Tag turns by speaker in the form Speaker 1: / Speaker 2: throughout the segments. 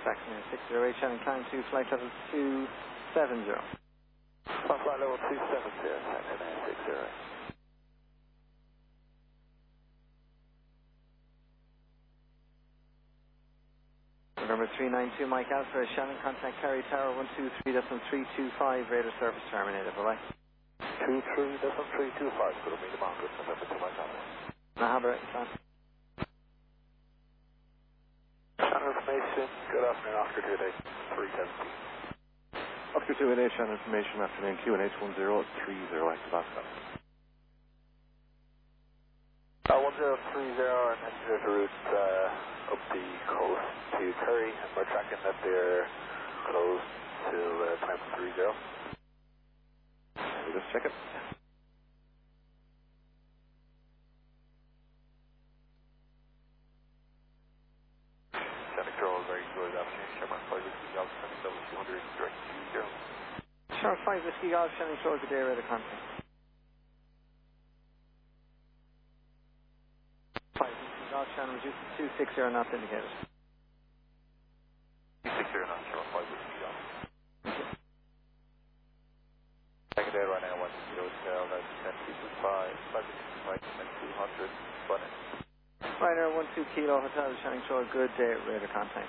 Speaker 1: Saxon 608, Shannon climb to flight level 270.
Speaker 2: Flight level 270, Shannon 608.
Speaker 1: November 392, Mike Alpha, Shannon, contact Kerry Tower 123.325, radar service terminated, bye-bye.
Speaker 2: 23.325, good to meet the market, November 2 Mike Alpha.
Speaker 1: Mahaba, Islam.
Speaker 2: Shannon information, good afternoon, Oscar 28, 317.
Speaker 3: Oscar 288, Shannon information, afternoon, QNH 1030, active Oscar.
Speaker 2: 1030 and enter the route up the coast to Curry, and we're tracking that they're closed till time 30.
Speaker 3: We'll just check it.
Speaker 2: Shannon Control, very good afternoon, Sherman 5 Whiskey Golf, Shannon level 200, direct to 0.
Speaker 1: Sharp 5 Whiskey Golf, Shannon Shore, good day, radar contact. 5 Whiskey Golf, Shannon reduced to 260, not indicated.
Speaker 2: 260 knots, Sherman 5 Whiskey Golf. Second day right now, 1 kilo scale, that's 1025, 200, button.
Speaker 1: Ryanair 12 Kilo Hotel, Shannon Shore, good day, radar contact.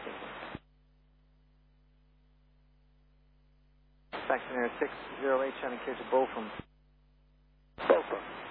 Speaker 1: Saxon Air 608, Shannon clear to Beaufort.
Speaker 2: Beaufort.